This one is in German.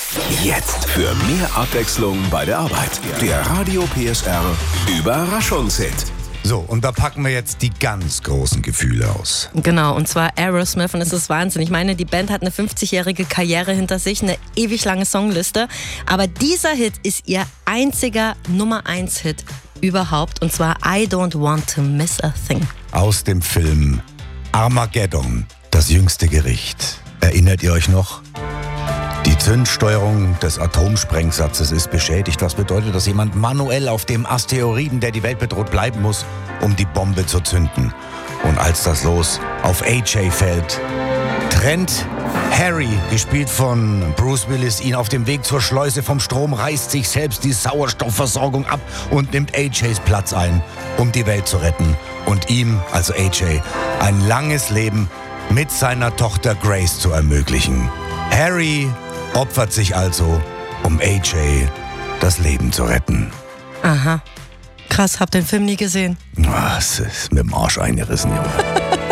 Jetzt für mehr Abwechslung bei der Arbeit. Der Radio PSR Überraschungshit. So, und da packen wir jetzt die ganz großen Gefühle aus. Genau, und zwar Aerosmith, und es ist Wahnsinn. Ich meine, die Band hat eine 50-jährige Karriere hinter sich, eine ewig lange Songliste. Aber dieser Hit ist ihr einziger Nummer-1-Hit überhaupt, und zwar I Don't Want to Miss a Thing. Aus dem Film Armageddon, das jüngste Gericht. Erinnert ihr euch noch? Die Zündsteuerung des Atomsprengsatzes ist beschädigt, was bedeutet, dass jemand manuell auf dem Asteroiden, der die Welt bedroht, bleiben muss, um die Bombe zu zünden. Und als das Los auf AJ fällt, trennt Harry, gespielt von Bruce Willis, ihn auf dem Weg zur Schleuse vom Strom, reißt sich selbst die Sauerstoffversorgung ab und nimmt AJs Platz ein, um die Welt zu retten und ihm, also AJ, ein langes Leben mit seiner Tochter Grace zu ermöglichen. Harry opfert sich also, um AJ das Leben zu retten. Aha. Krass, hab den Film nie gesehen. Es ist mit dem Arsch eingerissen, Junge.